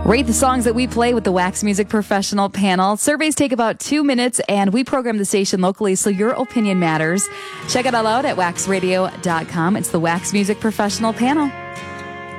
Rate the songs that we play with the Wax Music Professional panel. Surveys take about 2 minutes, and we program the station locally, so your opinion matters. Check it all out at waxradio.com. It's the Wax Music Professional panel.